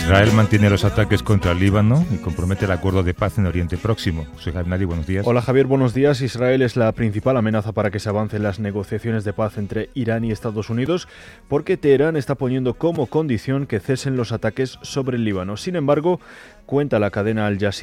Israel mantiene los ataques contra el Líbano y compromete el acuerdo de paz en Oriente Próximo. Soy Javier Nari, buenos días. Hola Javier, buenos días. Israel es la principal amenaza para que se avancen las negociaciones de paz entre Irán y Estados Unidos, porque Teherán está poniendo como condición que cesen los ataques sobre el Líbano. Sin embargo, cuenta la cadena Al Jazeera